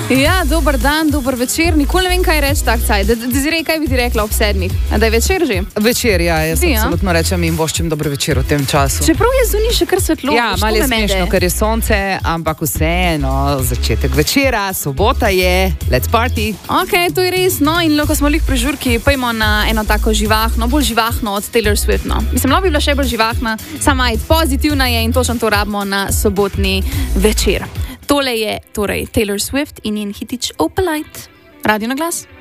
Ja, dober dan, dober večer. Nikoli ne vem, kaj reči tak caj. Dezirej, kaj bi ti rekla ob 7? Da je večer že? Večer, ja, jaz absolutno rečem in voščim dober večer v tem času. Čeprav je zunaj še kar svetlo. Ja, malo je smešno, ker je sonce, ampak vseeno, začetek večera, sobota je, let's party. Ok, to je res, no in ko smo lih pri žurki, pojmo na eno tako živahno, bolj živahno od Taylor Swift, no. Mislim, lahko bi bila še bolj živahna, sama je pozitivna je in točno to rabimo na sobotni večer. Tole je torej Taylor Swift in njen hitič Opalite. Radio na glas.